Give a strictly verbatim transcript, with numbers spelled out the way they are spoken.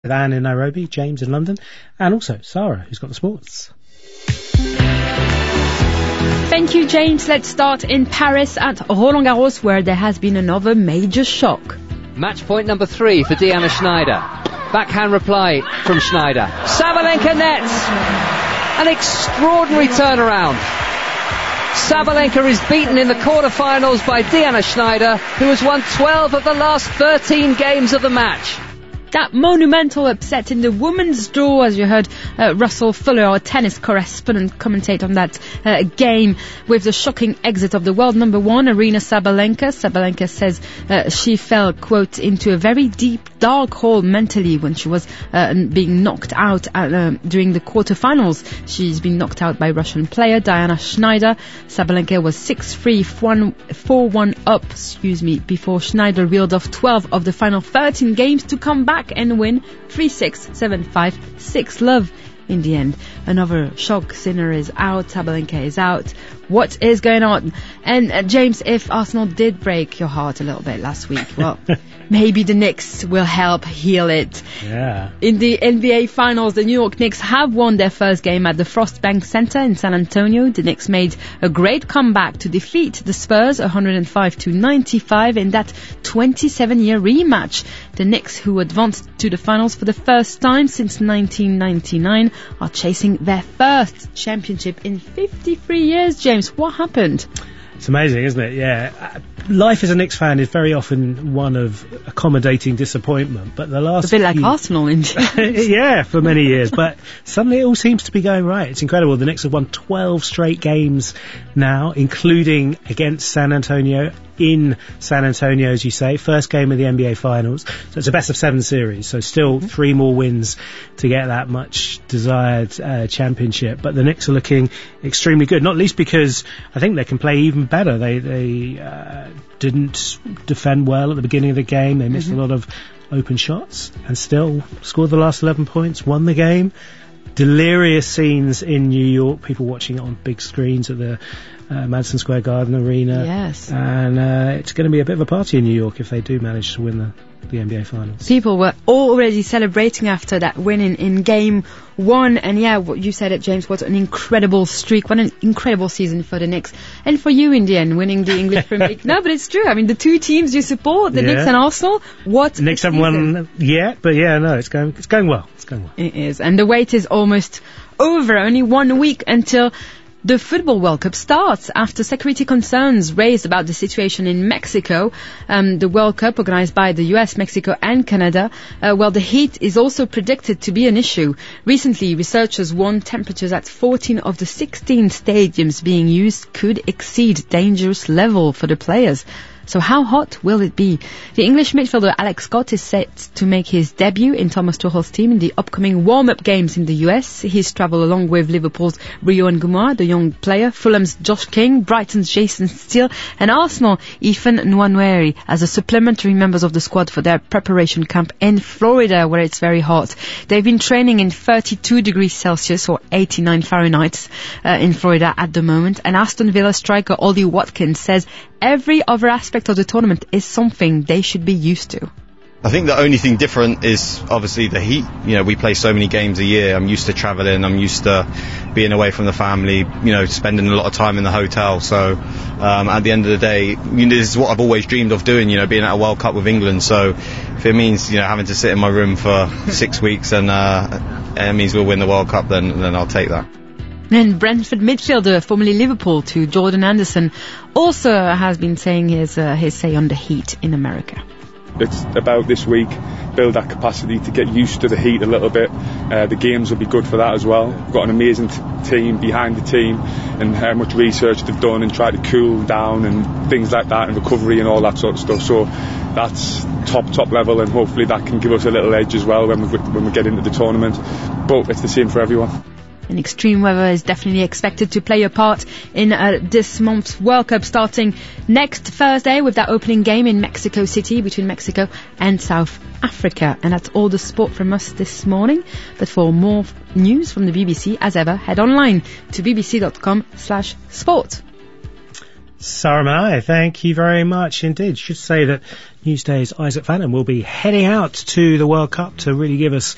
With Anne in Nairobi, James in London, and also Sarah, who's got the sports. Thank you, James. Let's start in Paris at Roland Garros, where there has been another major shock. Match point number three for Diana Schneider. Backhand reply from Schneider. Sabalenka nets. An extraordinary turnaround. Sabalenka is beaten in the quarterfinals by Diana Schneider, who has won twelve of the last thirteen games of the match. That monumental upset in the women's draw, as you heard uh, Russell Fuller, our tennis correspondent, commentate on that uh, game with the shocking exit of the world number one, Aryna Sabalenka. Sabalenka says uh, she fell, quote, into a very deep, dark hole mentally when she was uh, being knocked out at, uh, during the quarterfinals. She's been knocked out by Russian player Diana Schneider. Sabalenka was six three, four one up, excuse me, before Schneider reeled off twelve of the final thirteen games to come back and win three six, seven five, six love in the end. Another shock. Sinner is out, Sabalenka is out. What is going on? And uh, James, if Arsenal did break your heart a little bit last week, well, maybe the Knicks will help heal it. Yeah. In the N B A Finals, the New York Knicks have won their first game at the Frostbank Center in San Antonio. The Knicks made a great comeback to defeat the Spurs one hundred five to ninety-five in that twenty-seven-year rematch. The Knicks, who advanced to the finals for the first time since nineteen ninety-nine, are chasing their first championship in fifty-three years. James, what happened? It's amazing, isn't it? Yeah. Life as a Knicks fan is very often one of accommodating disappointment, but the last a bit like few... Arsenal in yeah, for many years, but suddenly it all seems to be going right. It's incredible. The Knicks have won twelve straight games now, including against San Antonio, in San Antonio, as you say, first game of the N B A Finals. So it's a best of seven series, so still mm-hmm. three more wins to get that much desired uh, championship. But the Knicks are looking extremely good, not least because I think they can play even better. They they uh, didn't defend well at the beginning of the game. They missed mm-hmm. a lot of open shots and still scored the last eleven points, won the game. Delirious scenes in New York, people watching it on big screens at the uh, Madison Square Garden Arena. Yes. And uh, it's going to be a bit of a party in New York if they do manage to win the, the N B A Finals. People were already celebrating after that win in, in game one. And yeah, what you said it, James, what an incredible streak. What an incredible season for the Knicks. And for you in the end, winning the English Premier League. No, but it's true. I mean, the two teams you support, the yeah. Knicks and Arsenal, what the Knicks haven't won yet, but yeah, no, it's going, it's going well. It's going well. It is. And the wait is almost over. Only one week until the Football World Cup starts. After security concerns raised about the situation in Mexico, um, the World Cup organised by the U S, Mexico and Canada, uh, well, the heat is also predicted to be an issue. Recently, researchers warned temperatures at fourteen of the sixteen stadiums being used could exceed dangerous level for the players. So how hot will it be? The English midfielder Alex Scott is set to make his debut in Thomas Tuchel's team in the upcoming warm-up games in the U S. He's travelled along with Liverpool's Rio Nguema, the young player, Fulham's Josh King, Brighton's Jason Steele, and Arsenal Ethan Nwaneri as a supplementary members of the squad for their preparation camp in Florida, where it's very hot. They've been training in thirty-two degrees Celsius or eighty-nine Fahrenheit uh, in Florida at the moment. And Aston Villa striker Ollie Watkins says every other aspect of the tournament is something they should be used to. I think the only thing different is obviously the heat. You know, we play so many games a year. I'm used to travelling. I'm used to being away from the family, you know, spending a lot of time in the hotel. So um, at the end of the day, you know, this is what I've always dreamed of doing, you know, being at a World Cup with England. So if it means, you know, having to sit in my room for six weeks and uh, it means we'll win the World Cup, then, then I'll take that. And Brentford midfielder, formerly Liverpool, to Jordan Anderson, also has been saying his uh, his say on the heat in America. It's about this week, build that capacity to get used to the heat a little bit. Uh, the games will be good for that as well. We've got an amazing t- team behind the team, and how much research they've done and tried to cool down and things like that, and recovery and all that sort of stuff. So that's top, top level, and hopefully that can give us a little edge as well when we, when we get into the tournament. But it's the same for everyone. And extreme weather is definitely expected to play a part in uh, this month's World Cup, starting next Thursday with that opening game in Mexico City between Mexico and South Africa. And that's all the sport from us this morning. But for more news from the B B C, as ever, head online to bbc.com slash sport. Sarah Manai, thank you very much indeed. Should say that Newsday's Isaac Fannin will be heading out to the World Cup to really give us